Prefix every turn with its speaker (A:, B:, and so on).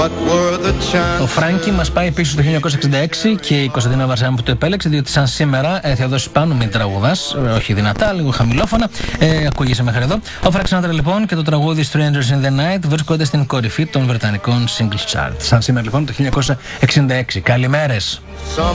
A: Ο Φράνκι μας πάει πίσω το 1966 και η Κωνσταντίνα Βαρσάμι που το επέλεξε, διότι σαν σήμερα θα δώσει πάνω μην τραγουδάς, όχι δυνατά, λίγο χαμηλόφωνα, ακούγεσαι μέχρι εδώ. Ο Φρανκ Σινάτρα λοιπόν και το τραγούδι Strangers in the Night βρίσκονται στην κορυφή των βρετανικών singles chart. Σαν σήμερα λοιπόν το 1966. Καλημέρες.